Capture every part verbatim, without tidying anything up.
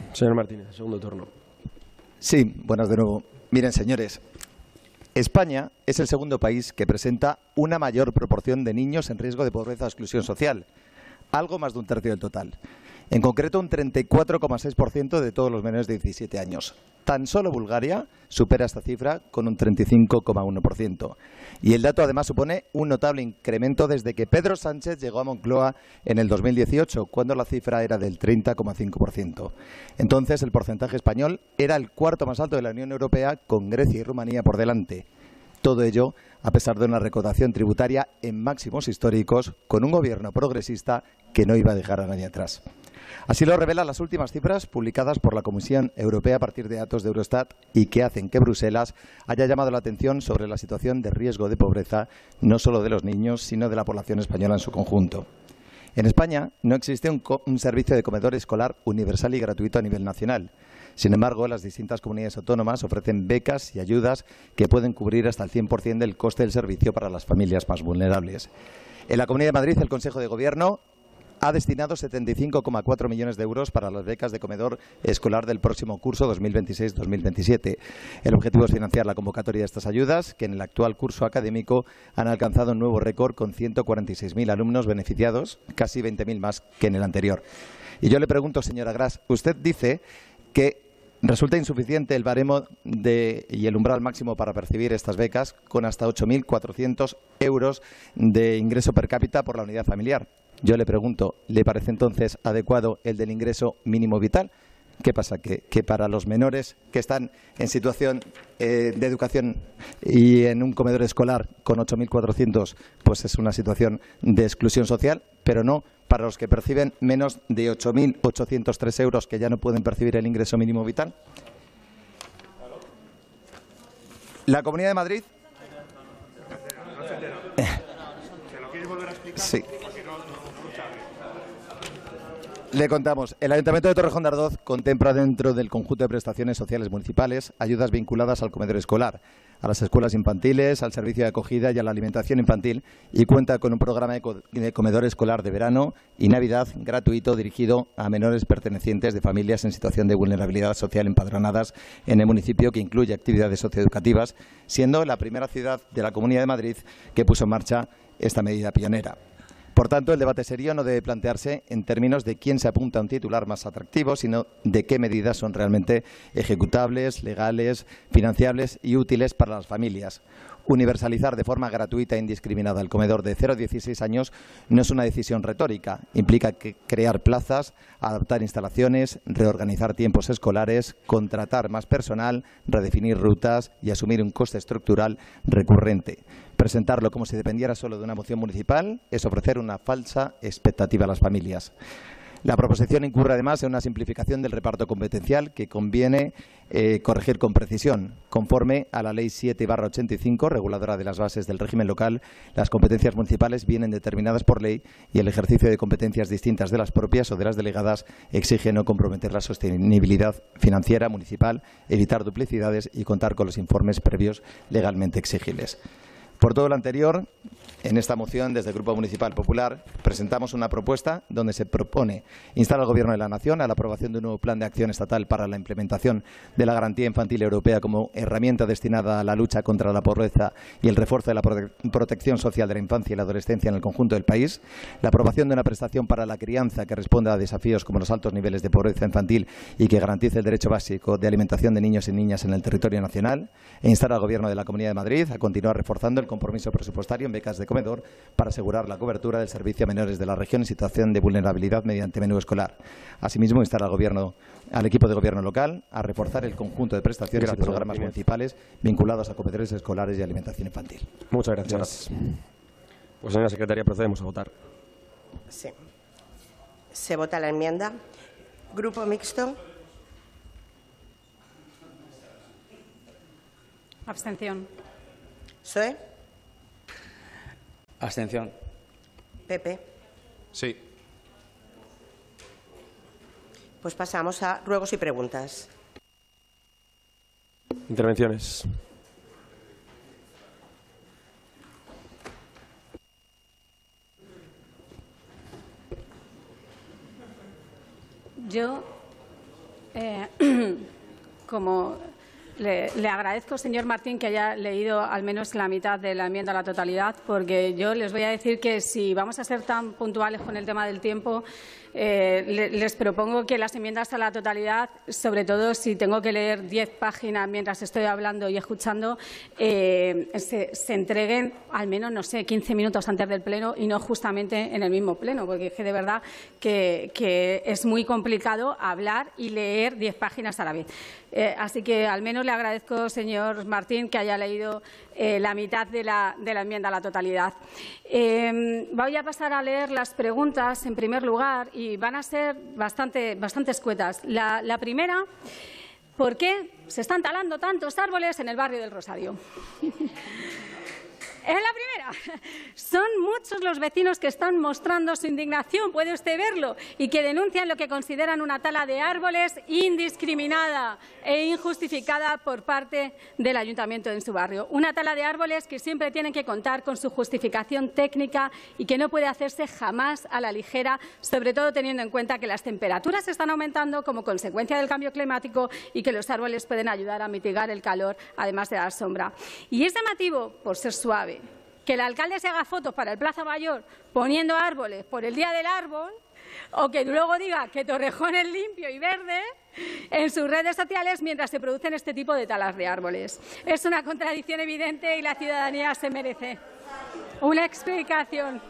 Señor Martínez, segundo turno. Sí, buenas de nuevo. Miren, señores, España es el segundo país que presenta una mayor proporción de niños en riesgo de pobreza o exclusión social, algo más de un tercio del total. En concreto, un treinta y cuatro coma seis por ciento de todos los menores de diecisiete años. Tan solo Bulgaria supera esta cifra con un treinta y cinco coma uno por ciento. Y el dato además supone un notable incremento desde que Pedro Sánchez llegó a Moncloa en el dos mil dieciocho, cuando la cifra era del treinta coma cinco por ciento. Entonces, el porcentaje español era el cuarto más alto de la Unión Europea, con Grecia y Rumanía por delante. Todo ello a pesar de una recaudación tributaria en máximos históricos, con un gobierno progresista que no iba a dejar a nadie atrás. Así lo revelan las últimas cifras publicadas por la Comisión Europea a partir de datos de Eurostat y que hacen que Bruselas haya llamado la atención sobre la situación de riesgo de pobreza no solo de los niños, sino de la población española en su conjunto. En España no existe un, un servicio de comedor escolar universal y gratuito a nivel nacional. Sin embargo, las distintas comunidades autónomas ofrecen becas y ayudas que pueden cubrir hasta el cien por cien del coste del servicio para las familias más vulnerables. En la Comunidad de Madrid, el Consejo de Gobierno ha destinado setenta y cinco coma cuatro millones de euros para las becas de comedor escolar del próximo curso dos mil veintiséis dos mil veintisiete. El objetivo es financiar la convocatoria de estas ayudas, que en el actual curso académico han alcanzado un nuevo récord con ciento cuarenta y seis mil alumnos beneficiados, casi veinte mil más que en el anterior. Y yo le pregunto, señora Gras, usted dice que resulta insuficiente el baremo de, y el umbral máximo para percibir estas becas, con hasta ocho mil cuatrocientos euros de ingreso per cápita por la unidad familiar. Yo le pregunto, ¿le parece entonces adecuado el del ingreso mínimo vital? ¿Qué pasa? ¿Que, que para los menores que están en situación eh, de educación y en un comedor escolar con ocho mil cuatrocientos, pues es una situación de exclusión social, pero no para los que perciben menos de ocho mil ochocientos tres euros, que ya no pueden percibir el ingreso mínimo vital? La Comunidad de Madrid... Sí. Le contamos, el Ayuntamiento de Torrejón de Ardoz contempla dentro del conjunto de prestaciones sociales municipales ayudas vinculadas al comedor escolar, a las escuelas infantiles, al servicio de acogida y a la alimentación infantil, y cuenta con un programa de, co de comedor escolar de verano y Navidad gratuito dirigido a menores pertenecientes de familias en situación de vulnerabilidad social empadronadas en el municipio, que incluye actividades socioeducativas, siendo la primera ciudad de la Comunidad de Madrid que puso en marcha esta medida pionera. Por tanto, el debate serio no debe plantearse en términos de quién se apunta a un titular más atractivo, sino de qué medidas son realmente ejecutables, legales, financiables y útiles para las familias. Universalizar de forma gratuita e indiscriminada el comedor de cero a dieciséis años no es una decisión retórica. Implica que crear plazas, adaptar instalaciones, reorganizar tiempos escolares, contratar más personal, redefinir rutas y asumir un coste estructural recurrente. Presentarlo como si dependiera solo de una moción municipal es ofrecer una falsa expectativa a las familias. La proposición incurre además en una simplificación del reparto competencial que conviene eh, corregir con precisión. Conforme a la Ley siete barra ochenta y cinco, reguladora de las bases del régimen local, las competencias municipales vienen determinadas por ley y el ejercicio de competencias distintas de las propias o de las delegadas exige no comprometer la sostenibilidad financiera municipal, evitar duplicidades y contar con los informes previos legalmente exigibles. Por todo lo anterior, en esta moción, desde el Grupo Municipal Popular, presentamos una propuesta donde se propone instar al Gobierno de la Nación a la aprobación de un nuevo plan de acción estatal para la implementación de la Garantía Infantil Europea como herramienta destinada a la lucha contra la pobreza y el refuerzo de la prote- protección social de la infancia y la adolescencia en el conjunto del país, la aprobación de una prestación para la crianza que responda a desafíos como los altos niveles de pobreza infantil y que garantice el derecho básico de alimentación de niños y niñas en el territorio nacional, e instar al Gobierno de la Comunidad de Madrid a continuar reforzando el compromiso presupuestario en becas de comedor para asegurar la cobertura del servicio a menores de la región en situación de vulnerabilidad mediante menú escolar. Asimismo, instar al Gobierno, al equipo de Gobierno local a reforzar el conjunto de prestaciones gracias, y programas municipales vinculados a comedores escolares y alimentación infantil. Muchas gracias. Muchas gracias. Pues, señora secretaria, procedemos a votar. Sí. Se vota la enmienda. Grupo mixto. Abstención. P S O E. Abstención. P P. Sí. Pues pasamos a ruegos y preguntas. Intervenciones. Yo Eh, como le, le agradezco, señor Martín, que haya leído al menos la mitad de la enmienda a la totalidad, porque yo les voy a decir que si vamos a ser tan puntuales con el tema del tiempo, eh, le, les propongo que las enmiendas a la totalidad, sobre todo si tengo que leer diez páginas mientras estoy hablando y escuchando, eh, se, se entreguen al menos, no sé, quince minutos antes del pleno y no justamente en el mismo pleno, porque es que de verdad que, que es muy complicado hablar y leer diez páginas a la vez. Eh, así que al menos le agradezco, señor Martín, que haya leído eh, la mitad de la, de la enmienda a la totalidad. Eh, voy a pasar a leer las preguntas en primer lugar y van a ser bastante, bastante escuetas. La, la primera, ¿por qué se están talando tantos árboles en el barrio del Rosario? Es la primera. Son muchos los vecinos que están mostrando su indignación, puede usted verlo, y que denuncian lo que consideran una tala de árboles indiscriminada e injustificada por parte del ayuntamiento en su barrio. Una tala de árboles que siempre tienen que contar con su justificación técnica y que no puede hacerse jamás a la ligera, sobre todo teniendo en cuenta que las temperaturas están aumentando como consecuencia del cambio climático y que los árboles pueden ayudar a mitigar el calor, además de dar sombra. Y es llamativo, por ser suave, que el alcalde se haga fotos para el Plaza Mayor poniendo árboles por el Día del Árbol, o que luego diga que Torrejón es limpio y verde en sus redes sociales mientras se producen este tipo de talas de árboles. Es una contradicción evidente y la ciudadanía se merece una explicación.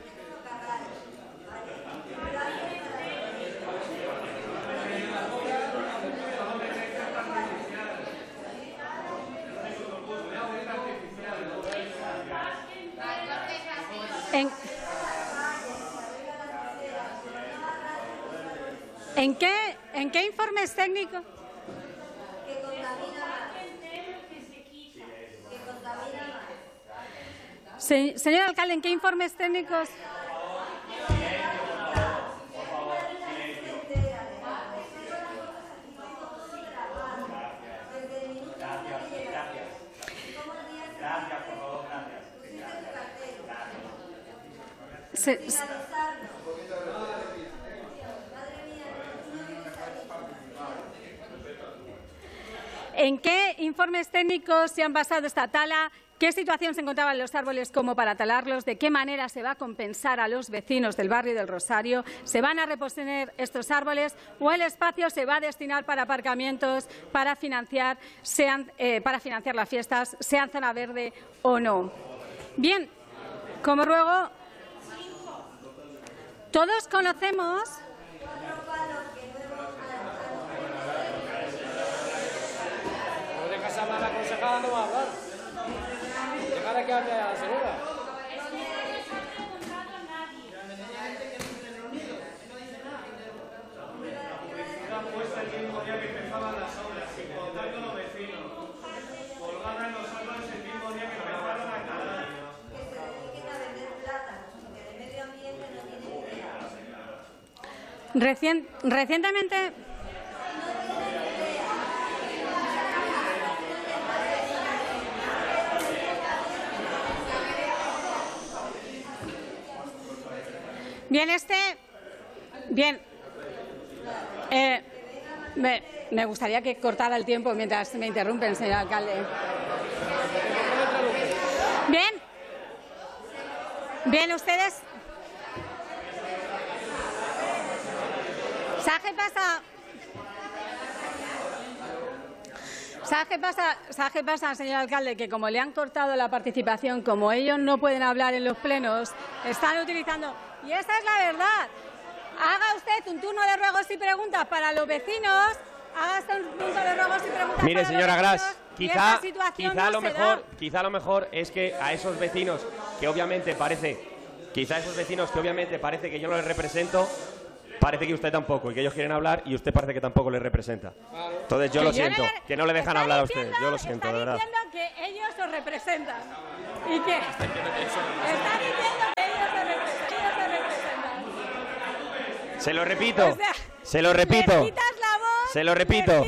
En, ¿En qué, ¿En qué informes técnicos? Se, señor alcalde, ¿en qué informes técnicos? Se, se, ¿En qué informes técnicos se han basado esta tala? ¿Qué situación se encontraban los árboles como para talarlos? ¿De qué manera se va a compensar a los vecinos del barrio del Rosario? ¿Se van a reponer estos árboles o el espacio se va a destinar para aparcamientos, para financiar, sean, eh, para financiar las fiestas, sean zona verde o no? Bien, como ruego, todos conocemos. La aconsejada no va a hablar. Dejar a que hable a la señora. Puesta el mismo día que empezaban las obras, sin contar con los vecinos. Colgada en los árboles el mismo día que empezaron a calar. Que se dediquen a vender plátanos, porque de medio ambiente no tienen idea. Recien, recientemente. Bien, este. Bien. Eh, me, me gustaría que cortara el tiempo mientras me interrumpen, señor alcalde. Bien. Bien, ustedes. ¿Sabes qué pasa? ¿Sabes qué pasa? ¿Sabes qué pasa, señor alcalde? Que como le han cortado la participación, como ellos no pueden hablar en los plenos, están utilizando. Y esa es la verdad. Haga usted un turno de ruegos y preguntas para los vecinos. Haga usted un turno de ruegos y preguntas Mire, para señora los Gras, vecinos. quizá, quizá, no lo se mejor, da. quizá lo mejor es que a esos vecinos que obviamente parece, quizá esos vecinos que obviamente parece que yo no les represento, parece que usted tampoco y que ellos quieren hablar y usted parece que tampoco les representa. Entonces yo Que lo yo siento, no le- que no le dejan está hablar a diciendo- usted. Yo lo siento, de verdad. Está diciendo que ellos os representan. ¿Y qué? Está diciendo que ellos os representan. Ellos os representan. Se lo repito, O sea, se lo repito, les quitas la voz, se lo les repito.